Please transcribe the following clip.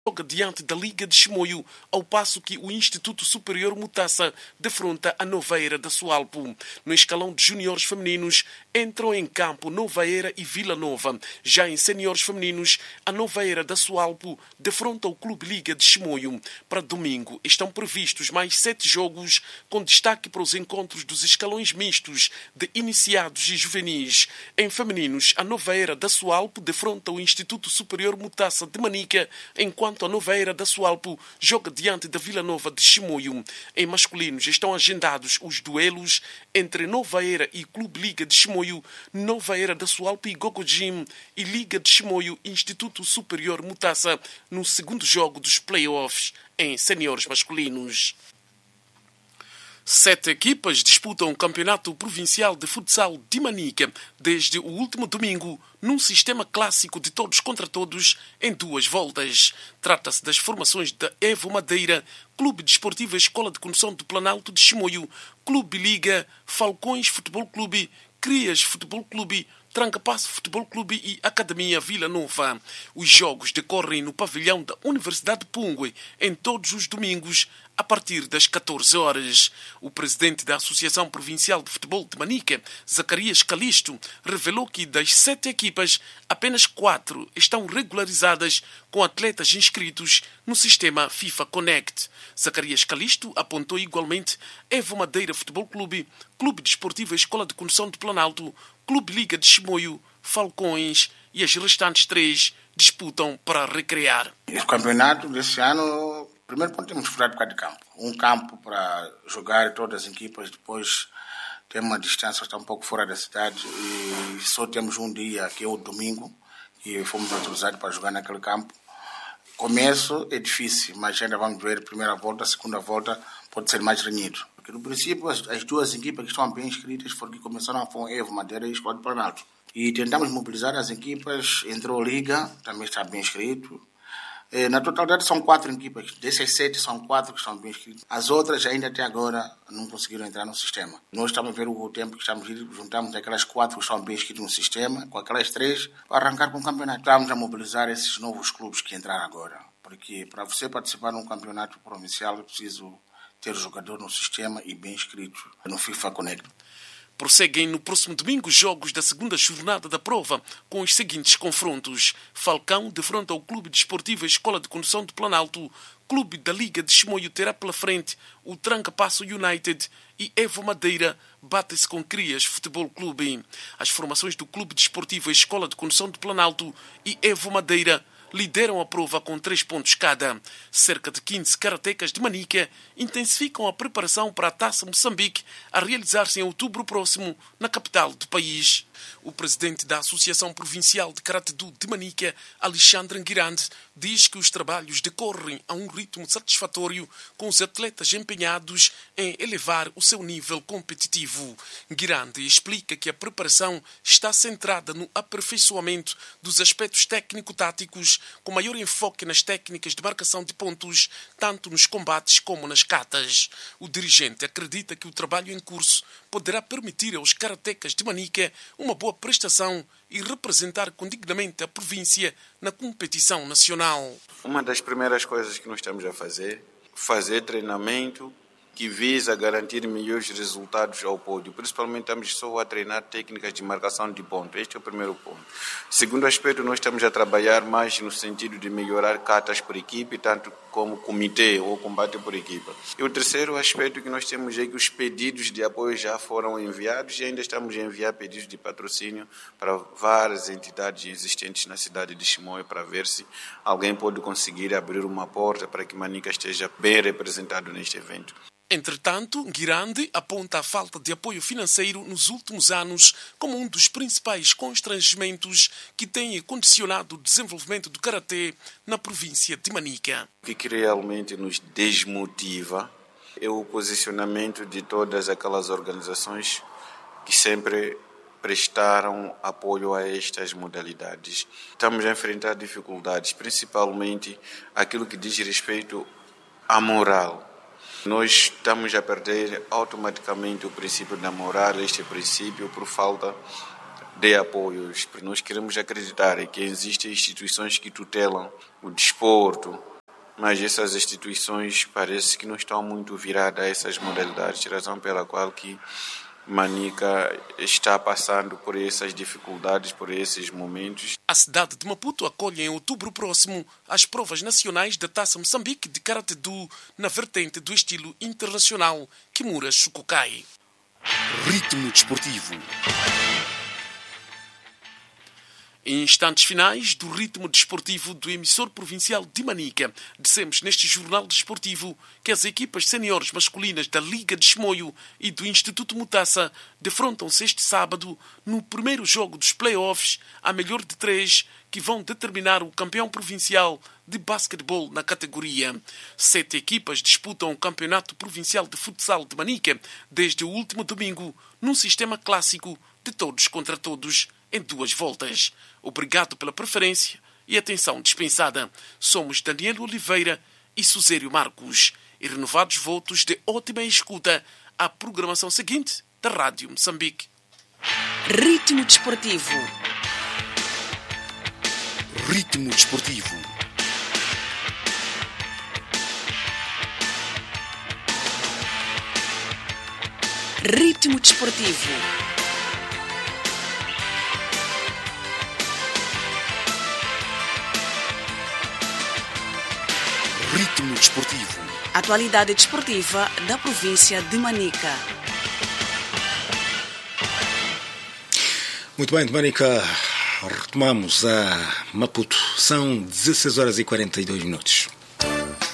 joga diante da Liga de Chimoio, ao passo que o Instituto Superior Mutassa defronta a Noveira da Sualpo. No escalão de juniores femininos, entram em campo Noveira e Vila Nova. Já em seniores femininos, a Noveira da Sualpo defronta o Clube Liga de Chimoio. Para domingo, estão previstos mais 7 jogos, com destaque para os encontros dos escalões mistos de iniciados e juvenis. Em femininos, a Noveira da Sualpo defronta o Instituto Superior Mutassa de Manica, enquanto a Noveira da Sualpo joga diante da Vila Nova de Chimoio. Em masculinos estão agendados os duelos entre Noveira e Clube Liga de Chimoio, Noveira da Sualpo e Gogojim e Liga de Chimoio Instituto Superior Mutassa no segundo jogo dos play-offs em seniores masculinos. 7 equipas disputam o Campeonato Provincial de Futsal de Manica desde o último domingo, num sistema clássico de todos contra todos em 2 voltas. Trata-se das formações da Evo Madeira, Clube Desportivo Escola de Condução do Planalto de Chimoio, Clube Liga, Falcões Futebol Clube, Crias Futebol Clube, Tranca-Passo Futebol Clube e Academia Vila Nova. Os jogos decorrem no pavilhão da Universidade de Pungue em todos os domingos, a partir das 14 horas. O presidente da Associação Provincial de Futebol de Manica, Zacarias Calisto, revelou que das 7 equipas, apenas 4 estão regularizadas com atletas inscritos no sistema FIFA Connect. Zacarias Calisto apontou igualmente Evo Madeira Futebol Clube, Clube Desportivo Escola de Condução de Planalto, Clube Liga de Chimoio, Falcões e as restantes 3 disputam para recrear. O campeonato deste ano, primeiro ponto, temos furado por causa de campo. Um campo para jogar todas as equipas, depois tem uma distância, está um pouco fora da cidade e só temos um dia, que é o domingo, e fomos autorizados para jogar naquele campo. Começo é difícil, mas ainda vamos ver a primeira volta, a segunda volta pode ser mais renhido. Porque no princípio as 2 equipas que estão bem inscritas foram que começaram com Evo Madeira e Escola de Planalto. E tentamos mobilizar as equipas, entrou Liga, também está bem inscrito. Na totalidade são 4 equipas, dessas 7 são 4 que estão bem inscritas. As outras ainda até agora não conseguiram entrar no sistema. Nós estamos a ver o tempo que estamos juntamos aquelas 4 que estão bem inscritas no sistema, com aquelas 3 para arrancar com o campeonato. Estamos a mobilizar esses novos clubes que entraram agora, porque para você participar num campeonato provincial é preciso ter o jogador no sistema e bem inscrito no FIFA Connect. Prosseguem no próximo domingo os jogos da segunda jornada da prova, com os seguintes confrontos. Falcão defronta o Clube Desportivo Escola de Condução do Planalto, Clube da Liga de Chimoio terá pela frente o Tranca-Passo United e Evo Madeira bate-se com Crias Futebol Clube. As formações do Clube Desportivo Escola de Condução do Planalto e Evo Madeira lideram a prova com 3 pontos cada. Cerca de 15 karatecas de Manica intensificam a preparação para a Taça Moçambique a realizar-se em outubro próximo na capital do país. O presidente da Associação Provincial de Karatê-Do de Manica, Alexandre Nguirande, diz que os trabalhos decorrem a um ritmo satisfatório com os atletas empenhados em elevar o seu nível competitivo. Nguirande explica que a preparação está centrada no aperfeiçoamento dos aspectos técnico-táticos, com maior enfoque nas técnicas de marcação de pontos, tanto nos combates como nas catas. O dirigente acredita que o trabalho em curso poderá permitir aos karatecas de Manica uma boa prestação e representar condignamente a província na competição nacional. Uma das primeiras coisas que nós estamos a fazer treinamento que visa garantir melhores resultados ao pódio. Principalmente estamos só a treinar técnicas de marcação de ponto. Este é o primeiro ponto. Segundo aspecto, nós estamos a trabalhar mais no sentido de melhorar catas por equipe, tanto como comitê ou combate por equipa. E o terceiro aspecto que nós temos é que os pedidos de apoio já foram enviados e ainda estamos a enviar pedidos de patrocínio para várias entidades existentes na cidade de Chimoio para ver se alguém pode conseguir abrir uma porta para que Manica esteja bem representado neste evento. Entretanto, Nguirande aponta a falta de apoio financeiro nos últimos anos como um dos principais constrangimentos que têm condicionado o desenvolvimento do karatê na província de Manica. O que realmente nos desmotiva é o posicionamento de todas aquelas organizações que sempre prestaram apoio a estas modalidades. Estamos a enfrentar dificuldades, principalmente aquilo que diz respeito à moral. Nós estamos a perder automaticamente o princípio da moral, este princípio, por falta de apoios. Nós queremos acreditar que existem instituições que tutelam o desporto, mas essas instituições parece que não estão muito viradas a essas modalidades, razão pela qual que Manica está passando por essas dificuldades, por esses momentos. A cidade de Maputo acolhe em outubro próximo as provas nacionais da Taça Moçambique de Karatê-Do na vertente do estilo internacional Kimura Shukukai. Ritmo desportivo. Em instantes finais do ritmo desportivo do emissor provincial de Manica, dissemos neste jornal desportivo que as equipas seniores masculinas da Liga de Chimoio e do Instituto Mutassa defrontam-se este sábado no primeiro jogo dos play-offs, a melhor de 3, que vão determinar o campeão provincial de basquetebol na categoria. 7 equipas disputam o campeonato provincial de futsal de Manica desde o último domingo, num sistema clássico de todos contra todos, em 2 voltas. Obrigado pela preferência e atenção dispensada. Somos Daniel Oliveira e Suzério Marcos. E renovados votos de ótima escuta à programação seguinte da Rádio Moçambique. Ritmo desportivo. Ritmo desportivo. Ritmo desportivo. Ritmo desportivo. Atualidade desportiva da província de Manica. Muito bem, de Manica, retomamos a Maputo. São 16 horas e 42 minutos.